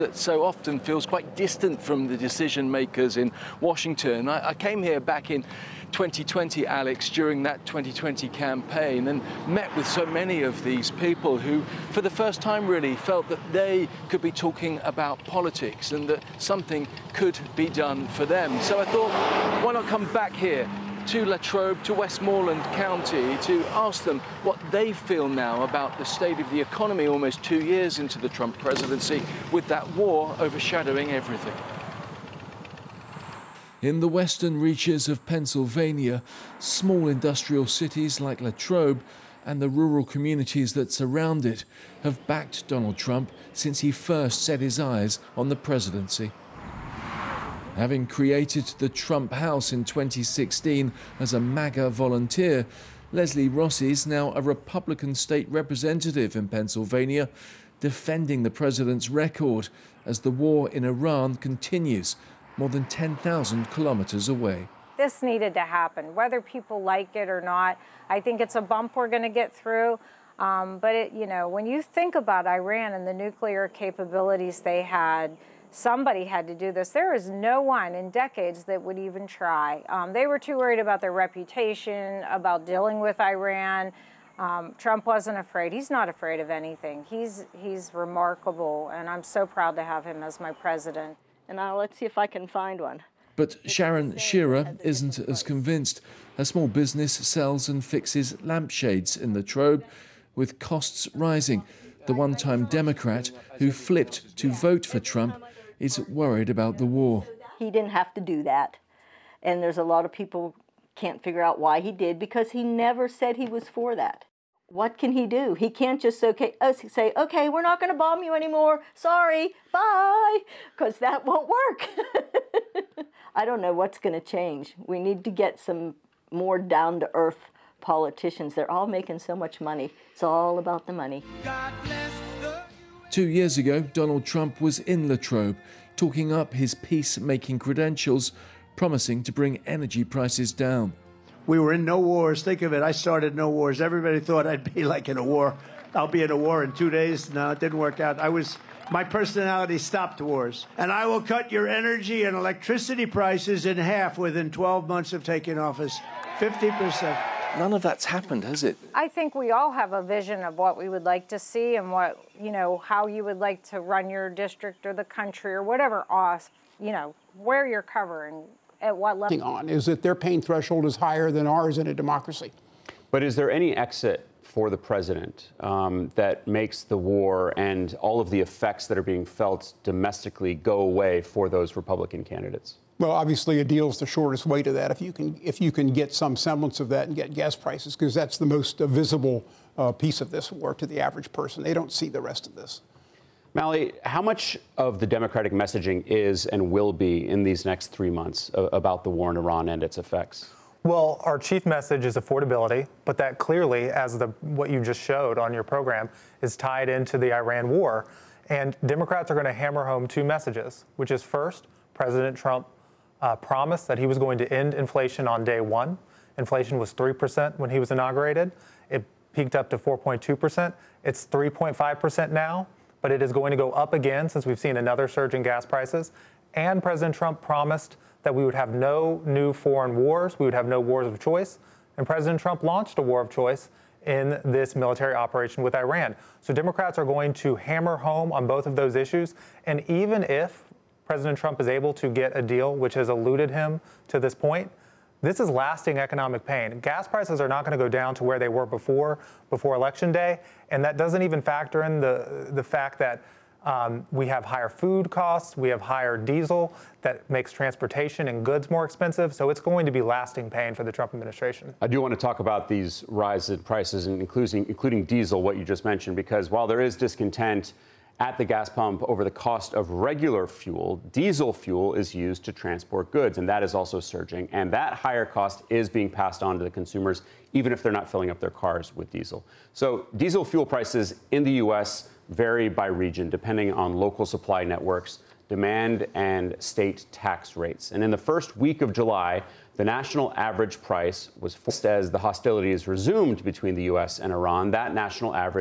that so often feels quite distant from the decision makers in Washington. I came here back in 2020, Alex, during that 2020 campaign, and met with so many of these people who, for the first time really, felt that they could be talking about politics and that something could be done for them. So I thought, why not come back here to Latrobe, to Westmoreland County, to ask them what they feel now about the state of the economy almost 2 years into the Trump presidency, with that war overshadowing everything. In the western reaches of Pennsylvania, small industrial cities like Latrobe and the rural communities that surround it have backed Donald Trump since he first set his eyes on the presidency. Having created the Trump House in 2016 as a MAGA volunteer, Leslie Rossi is now a Republican state representative in Pennsylvania, defending the president's record as the war in Iran continues more than 10,000 kilometers away. This needed to happen, whether people like it or not. I think it's a bump we're going to get through. But when you think about Iran and the nuclear capabilities they had, somebody had to do this. There is no one in decades that would even try. They were too worried about their reputation, about dealing with Iran. Trump wasn't afraid. He's not afraid of anything. He's remarkable, and I'm so proud to have him as my president. And let's see if I can find one. But Sharon Shearer isn't as convinced. Her small business sells and fixes lampshades in Latrobe, with costs rising. The one-time Democrat who flipped to vote for Trump is worried about the war. He didn't have to do that. And there's a lot of people can't figure out why he did, because he never said he was for that. What can he do? He can't just say, okay, we're not going to bomb you anymore. Sorry, bye, because that won't work. I don't know what's going to change. We need to get some more down-to-earth politicians. They're all making so much money. It's all about the money. 2 years ago, Donald Trump was in Latrobe, talking up his peace-making credentials, promising to bring energy prices down. We were in no wars. Think of it. I started no wars. Everybody thought I'd be like in a war. I'll be in a war in 2 days. No, it didn't work out. My personality stopped wars. And I will cut your energy and electricity prices in half within 12 months of taking office. 50%. None of that's happened, has it? I think we all have a vision of what we would like to see and what, how you would like to run your district or the country or whatever, where you're covering. At what level? On is that their pain threshold is higher than ours in a democracy. But is there any exit for the president that makes the war and all of the effects that are being felt domestically go away for those Republican candidates? Well, obviously, a deal is the shortest way to that. If you can get some semblance of that and get gas prices, because that's the most visible piece of this war to the average person. They don't see the rest of this. Mally, how much of the Democratic messaging is and will be in these next 3 months about the war in Iran and its effects? Well, our chief message is affordability, but that clearly, as what you just showed on your program, is tied into the Iran war. And Democrats are going to hammer home two messages, which is first, President Trump promised that he was going to end inflation on day one. Inflation was 3% when he was inaugurated. It peaked up to 4.2%. It's 3.5% now. But it is going to go up again since we've seen another surge in gas prices. And President Trump promised that we would have no new foreign wars, we would have no wars of choice. And President Trump launched a war of choice in this military operation with Iran. So Democrats are going to hammer home on both of those issues. And even if President Trump is able to get a deal which has eluded him to this point, this is lasting economic pain. Gas prices are not going to go down to where they were before Election Day, and that doesn't even factor in the fact that we have higher food costs, we have higher diesel that makes transportation and goods more expensive, so it's going to be lasting pain for the Trump administration. I do want to talk about these rise in prices, and including diesel, what you just mentioned, because while there is discontent at the gas pump over the cost of regular fuel, diesel fuel is used to transport goods, and that is also surging. And that higher cost is being passed on to the consumers, even if they're not filling up their cars with diesel. So diesel fuel prices in the U.S. vary by region, depending on local supply networks, demand, and state tax rates. And in the first week of July, the national average price was, as the hostilities resumed between the U.S. and Iran, that national average